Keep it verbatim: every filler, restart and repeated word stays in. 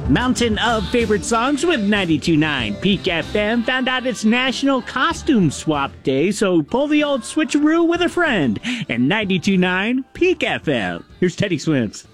Mountain of favorite songs with ninety-two point nine. Peak F M found out it's National Costume Swap Day, so pull the old switcheroo with a friend. And ninety-two point nine Peak F M. Here's Teddy Swims.